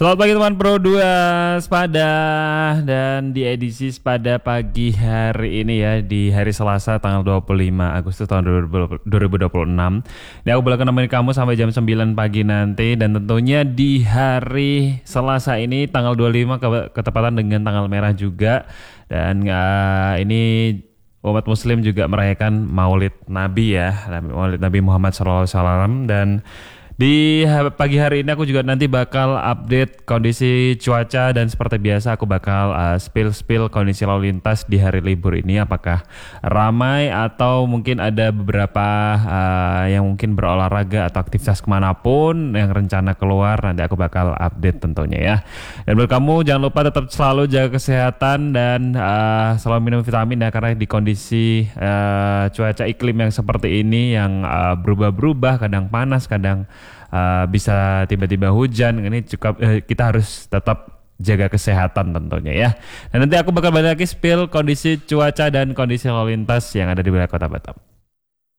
Selamat pagi teman Pro 2 Spada. Dan di edisi Spada pagi hari ini ya, di hari Selasa tanggal 25 Agustus tahun 2026. Ini aku bakal nemenin kamu sampai jam 9 pagi nanti. Dan tentunya di hari Selasa ini tanggal 25 ketepatan dengan tanggal merah juga. Dan ini umat muslim juga merayakan Maulid Nabi ya, Maulid Nabi Muhammad SAW. Dan di pagi hari ini aku juga nanti bakal update kondisi cuaca, dan seperti biasa aku bakal spill kondisi lalu lintas di hari libur ini, apakah ramai atau mungkin ada beberapa yang mungkin berolahraga atau aktivitas kemanapun yang rencana keluar. Nanti aku bakal update tentunya ya. Dan buat kamu jangan lupa tetap selalu jaga kesehatan dan selalu minum vitamin ya, karena di kondisi cuaca iklim yang seperti ini yang berubah-berubah, kadang panas kadang bisa tiba-tiba hujan, ini cukup kita harus tetap jaga kesehatan tentunya ya. Dan nanti aku bakal balik lagi spill kondisi cuaca dan kondisi lalu lintas yang ada di wilayah Kota Batam.